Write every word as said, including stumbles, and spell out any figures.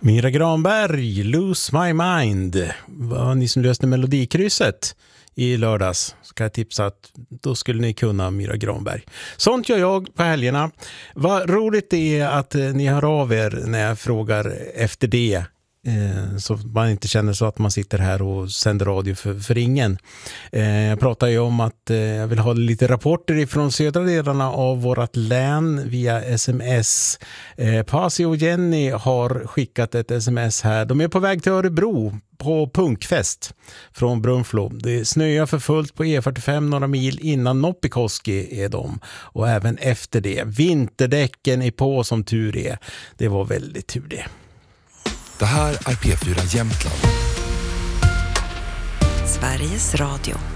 Mira Granberg, Lose My Mind. Var ni som löste melodikrysset i lördags, så kan jag tipsa att då skulle ni kunna Mira Granberg. Sånt gör jag på helgerna. Vad roligt det är att ni hör av er när jag frågar efter det. Eh, så man inte känner så att man sitter här och sänder radio för, för ingen. Eh, jag pratar ju om att eh, jag vill ha lite rapporter ifrån södra delarna av vårat län via sms. Eh, Pasi och Jenny har skickat ett sms här. De är på väg till Örebro på punkfest från Brunflo. Det snöar för fullt på E fyrtiofem några mil innan Noppikoski är de. Och även efter det. Vinterdäcken är på som tur är. Det var väldigt tur det. Det här är P fyra Jämtland. Sveriges Radio.